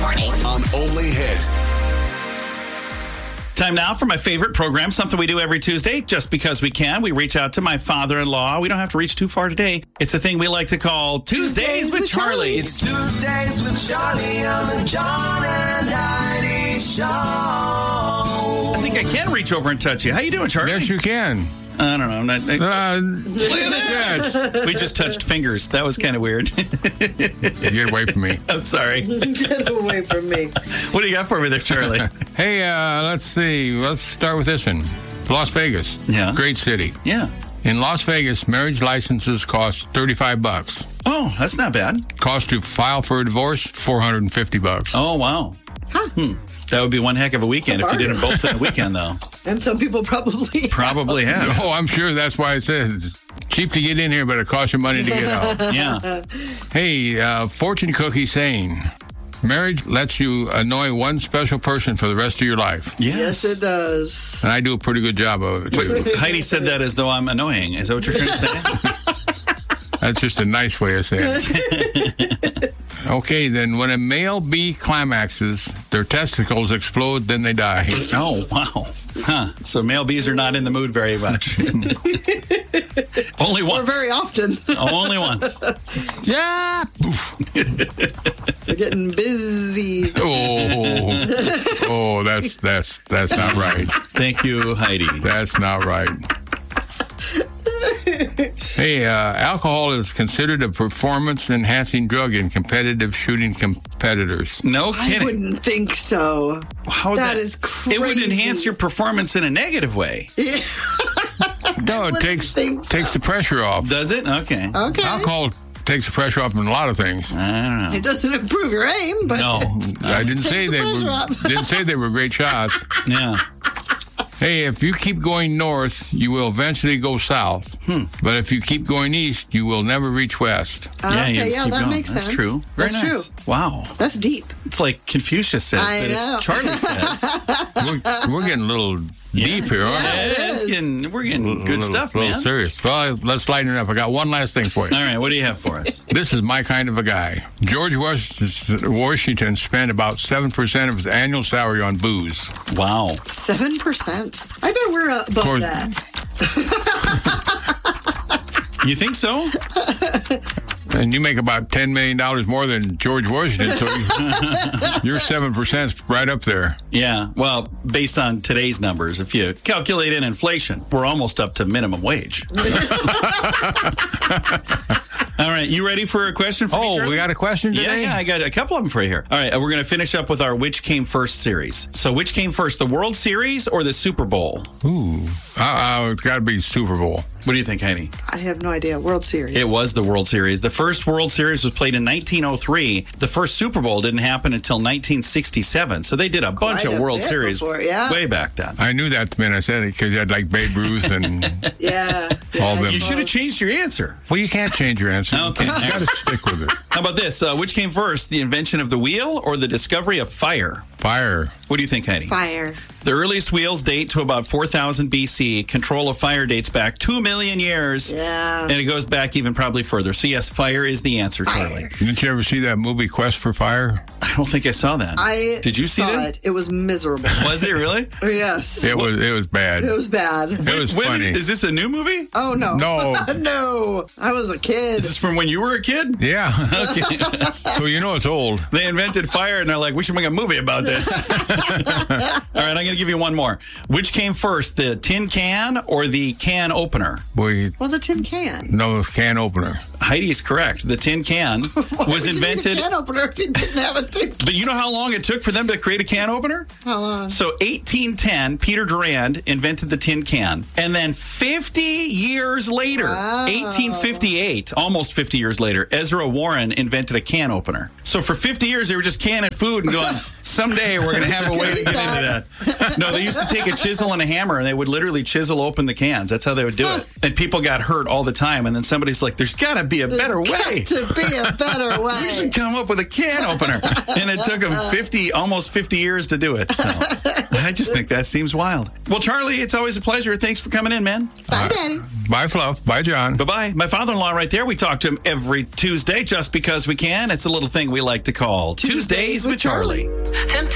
morning. On Only Hit. Time now for my favorite program, something we do every Tuesday just because we can. We reach out to my father-in-law. We don't have to reach too far today. It's a thing we like to call Tuesdays with Charlie. It's Tuesdays with Charlie on the John and Heidi Show. I think I can reach over and touch you. How you doing, Charlie? Yes, you can. I don't know. I'm not. Look at that. We just touched fingers. That was kind of weird. Get away from me. I'm sorry. Get away from me. What do you got for me there, Charlie? Hey, let's see. Let's start with this one. Las Vegas. Yeah. Great city. Yeah. In Las Vegas, marriage licenses cost $35. Oh, that's not bad. Cost to file for a divorce, $450. Oh, wow. That would be one heck of a weekend if you did them both in a weekend, though. And some people Probably have. Oh, I'm sure that's why it says it's cheap to get in here, but it costs you money to get out. Yeah. Hey, fortune cookie saying, marriage lets you annoy one special person for the rest of your life. Yes, it does. And I do a pretty good job of it, too. Heidi said that as though I'm annoying. Is that what you're trying to say? That's just a nice way of saying it. Okay, then when a male bee climaxes, their testicles explode, then they die. Oh, wow. Huh. So male bees are not in the mood very much. Only once. Or very often. Only once. Yeah. They're getting busy. Oh, that's not right. Thank you, Heidi. That's not right. Hey, alcohol is considered a performance-enhancing drug in competitive shooting competitors. No I kidding. wouldn't think so. How That is crazy. It would enhance your performance in a negative way. No, it wouldn't think so. takes the pressure off. Does it? Okay. Okay. Alcohol takes the pressure off in a lot of things. I don't know. It doesn't improve your aim, but No. I didn't say the pressure off. didn't say they were great shots. Yeah. Hey, if you keep going north, you will eventually go south. But if you keep going east, you will never reach west. Okay, you just yeah, keep that going. makes That's sense. true. Very That's nice. true. Wow. That's deep. It's like Confucius says, I but know. it's Charlie says. We're getting a little deep here, aren't we? We're getting good stuff, A little man. serious. Well, let's lighten it up. I got one last thing for you. All right, what do you have for us? This is my kind of a guy. George Washington spent about 7% of his annual salary on booze. Wow. 7%. I bet we're above course. that. You think so? And you make about $10 million more than George Washington, so your 7% is right up there. Yeah. Well, based on today's numbers, if you calculate in inflation, we're almost up to minimum wage. All right, you ready for a question for me, Oh, Charlie? we got a question today? Yeah, I got a couple of them for you here. All right, we're going to finish up with our Which Came First series. So which came first, the World Series or the Super Bowl? Ooh. It's got to be Super Bowl. What do you think, Heidi? I have no idea. World Series. It was the World Series. The first World Series was played in 1903. The first Super Bowl didn't happen until 1967. So they did a bunch Quite of a World bit Series before, yeah. way back then. I knew that the minute I said it because you had like Babe Ruth and Yeah. all them. You should have changed your answer. Well, you can't change your answer. Okay. You got to stick with it. How about this? Which came first, the invention of the wheel or the discovery of fire? Fire. What do you think, Heidi? Fire. The earliest wheels date to about 4000 BC. Control of fire dates back 2 million years. Yeah. And it goes back even probably further. So, yes, fire is the answer, Charlie. Didn't you ever see that movie Quest for Fire? I don't think I saw that. Did you see saw that? it. It was miserable. Was it really? Yes. It was bad. It was bad. It was funny. Is this a new movie? Oh, no. No. No. I was a kid. Is this from when you were a kid? Yeah. Okay. So you know it's old. They invented fire, and they're like, we should make a movie about this. All right, I'm going to give you one more. Which came first, the tin can or the can opener? Boy, Well, the tin can. no can opener. Heidi's correct. The tin can Why was would you need invented. a can opener if you didn't have a tin can? But you know how long it took for them to create a can opener? How long? So 1810, Peter Durand invented the tin can. And then 50 years later, Wow. 1858, almost 50 years later, Ezra Warren invented a can opener. So for 50 years, they were just canning food and going, someday we're going to have a way to get into that. No, they used to take a chisel and a hammer, and they would literally chisel open the cans. That's how they would do it. And people got hurt all the time. And then somebody's like, there's got to be a better way. To be a better way. We should come up with a can opener. And it took them almost 50 years to do it. So. I just think that seems wild. Well, Charlie, it's always a pleasure. Thanks for coming in, man. Bye, Daddy. Bye, Fluff. Bye, John. Bye-bye. My father-in-law right there, we talk to him every Tuesday just because we can. It's a little thing we like to call Tuesdays with Charlie. Temp